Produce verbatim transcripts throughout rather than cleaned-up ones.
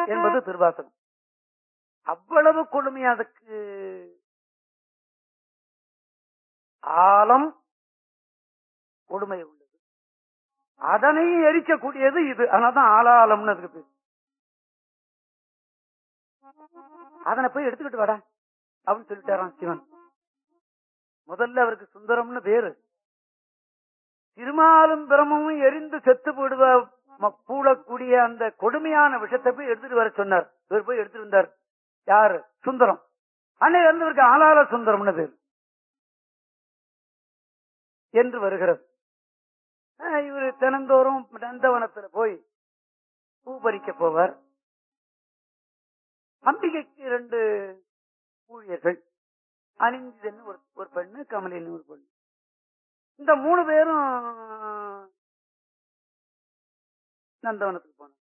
என்பது திருவாசகம். அவ்வளவு கொடுமை. அதுக்கு ஆழம் கொடுமை உள்ளது. அதனை எரிக்கக்கூடியது இது. அதனால்தான் ஆளாளம்னு அதுக்கு பேர். அதனை போய் எடுத்துக்கிட்டு வாடா அப்படின்னு சொல்லிட்டாராம் சிவன். முதல்ல அவருக்கு சுந்தரம்னு பேரு. திருமாலும் பிரமும் எரிந்து செத்து போடுவ கூடக்கூடிய அந்த கொடுமையான விஷயத்தை போய் எடுத்துட்டு வர சொன்னார். இவர் போய் எடுத்துட்டு வந்தார். யாரு? சுந்தரம். அன்னை இருந்தவருக்கு ஆளாள சுந்தரம்னு பேர் என்று வருகிறது. இவர் தினந்தோறும் நந்தவனத்தில் போய் பூ பறிக்க போவார். அம்பிகைக்கு இரண்டு ஊழியர்கள், அணிந்தன்னு ஒரு பெண்ணு, கமலின்னு ஒரு பெண்ணு. இந்த மூணு பேரும் நந்தவனத்துக்கு போனார்.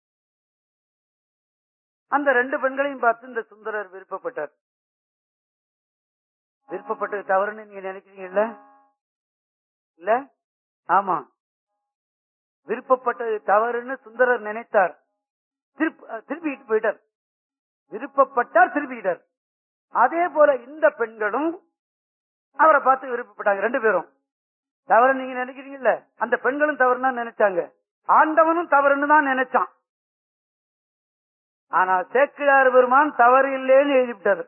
அந்த ரெண்டு பெண்களையும் பார்த்து இந்த சுந்தரர் விருப்பப்பட்டார். விருப்பப்பட்டது தவறுன்னு நீங்க நினைக்கிறீங்கல்ல? இல்ல, ஆமா, விருப்பப்பட்டது தவறுன்னு சுந்தரர் நினைத்தார். திருப்பிட்டு போயிட்டார். விருப்பப்பட்டார், திருப்பிட்டார். அதே போல இந்த பெண்களும் அவரை பார்த்து விருப்பப்பட்டாங்க. ரெண்டு பேரும் தவறு நீங்க நினைக்கிறீங்கல்ல, அந்த பெண்களும் தவறுனா நினைச்சாங்க. ஆண்டவனும் தவறுன்னு தான் நினைச்சான். ஆனா சேக்கிழார் பெருமான் தவறு இல்லைன்னு எழுதிவிட்டாரு.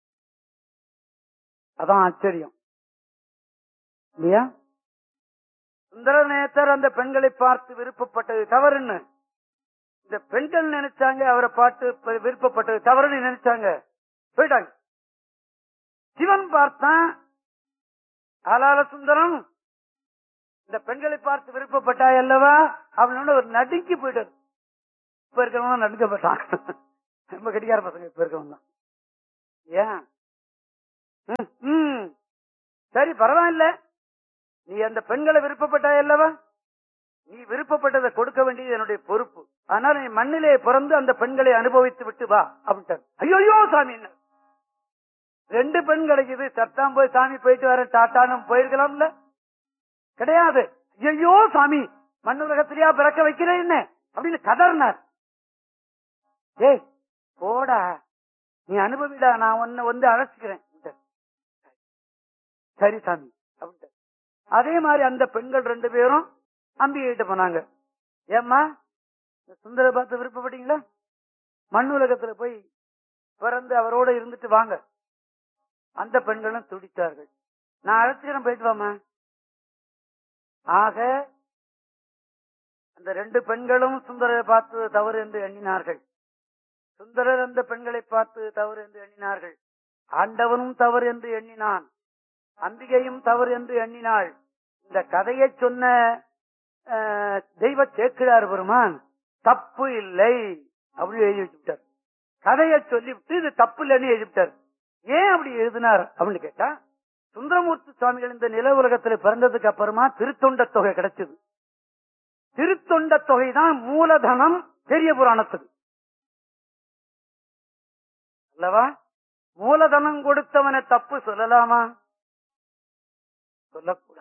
அதான் ஆச்சரியம் இல்லையா? சுந்தரநேசர் அந்த பெண்களை பார்த்து விருப்பப்பட்டது தவறுன்னு, இந்த பெண்கள் நினைச்சாங்க அவரை பார்த்து விருப்பப்பட்டது தவறுன்னு நினைச்சாங்க, போயிட்டாங்க. சிவன் பார்த்தான், ஆளாள சுந்தரம் இந்த பெண்களை பார்த்து விருப்பப்பட்டா அல்லவா அப்படின்னு ஒரு நடுங்கி போயிட்டார். இப்ப இருக்கிறவங்க நடுக்கப்பட்டான். ரொம்ப கடிகார பசங்க இப்ப இருக்கவங்க தான். ஏன்? சரி, பரவாயில்ல, நீ அந்த பெண்களை விருப்பப்பட்டா அல்லவா, நீ விருப்பப்பட்டதை கொடுக்க வேண்டியது என்னுடைய பொறுப்பு. அதனால நீ மண்ணிலே பிறந்து அந்த பெண்களை அனுபவித்து விட்டு வா அப்படின்ட்டார். ஐயோ சாமி, என்ன ரெண்டு பெண் கிடைக்குது, சத்தாம் போய் சாமி போயிட்டு வர டாட்டான்னு போயிருக்கலாம்ல? கிடையாது. ஐயோ சாமி, மண்ணுலகத்திலேயா பிறக்க வைக்கிறேன் என்ன அப்படின்னு கதறினார். ஏய் போடா, நீ அனுபவிடா, நான் உன்னை வந்து அழைச்சிக்கிறேன். சரி சாமி அப்படின்ட்டு. அதே மாதிரி அந்த பெண்கள் ரெண்டு பேரும் அம்பிகிட்ட போனாங்க. ஏம்மா, சுந்தர பார்த்து விருப்பப்பட்டீங்களா? மண் உலகத்துல போய் பிறந்து அவரோட இருந்துட்டு வாங்க. அந்த பெண்களும் துடித்தார்கள். நான் அழைச்சிக்கிறேன், போயிட்டு வாமா. ஆக அந்த ரெண்டு பெண்களும் சுந்தரரை பார்த்து தவறு என்று எண்ணினார்கள். சுந்தரர் அந்த பெண்களை பார்த்து தவறு என்று எண்ணினார்கள். ஆண்டவனும் தவறு என்று எண்ணினான். அம்பிகையும் தவறு என்று எண்ணினாள். இந்த கதையை சொன்ன தெய்வ சேக்கிழார் பெருமான் தப்பு இல்லை அப்படின்னு எழுதி வச்சுட்டார். கதையை சொல்லிவிட்டு இது தப்பு இல்லைன்னு எழுதிவிட்டார். ஏன் அப்படி எழுதினார் அப்படின்னு கேட்டா, சுந்தரமூர்த்தி சுவாமிகள் இந்த நில உலகத்தில் பிறந்ததுக்கு அப்புறமா திருத்தொண்ட தொகை கிடைச்சது. திருத்தொண்ட தொகை தான் மூலதனம் பெரிய புராணத்துக்கு அல்லவா? மூலதனம் கொடுத்தவனை தப்பு சொல்லலாமா? சொல்லக்கூடாது.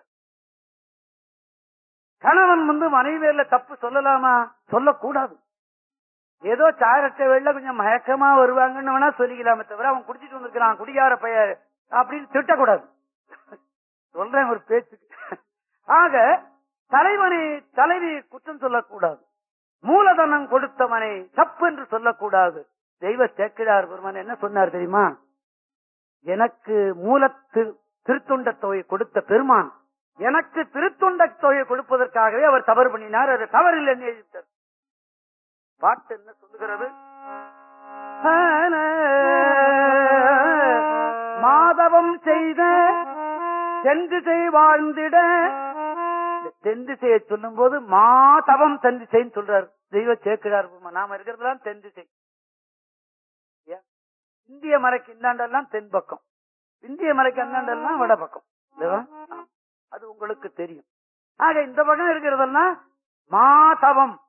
கணவன் வந்து மனைவி பேர்ல தப்பு சொல்லலாமா? சொல்லக்கூடாது. ஏதோ சாரட்ட வேலை கொஞ்சம் மயக்கமா வருவாங்கன்னு வேணா சொல்லிக்கலாமே தவிர, அவன் குடிச்சிட்டு வந்திருக்கிறான் குடிகார பெயர் அப்படின்னு திட்டக்கூடாது. சொல்றேன் ஒரு பேச்சுக்கு. ஆக தலைவனை தலைவி குற்றம் சொல்லக்கூடாது. மூலதனம் கொடுத்தவனை தப்பு என்று சொல்லக்கூடாது. தெய்வ சேக்கிழார் பெருமான் என்ன சொன்னார் தெரியுமா? எனக்கு மூலத்து திருத்தொண்ட தொகை கொடுத்த பெருமான் எனக்கு திருத்தொண்ட தொகை கொடுப்பதற்காகவே அவர் தவறு பண்ணினார். அது தவறில்லை என்று எழுதிட்டார். பாட்டு என்ன சொல்லுகிறது? மாதவம் செய்த தென்திசை வாழ்ந்திட. தென்திசையை சொல்லும் போது மாதவம் தென்திசைன்னு சொல்றார் தெய்வ சேக்கிழார் பெருமான். நாம இருக்கிறதுலாம் தென்திசை. இந்திய மலைக்கு இந்தாண்டெல்லாம் தென் பக்கம், இந்திய மலைக்கு அந்தாண்டெல்லாம் வட பக்கம். அது உங்களுக்கு தெரியும். ஆக இந்த பக்கம் இருக்கிறதெல்லாம் மாதவம்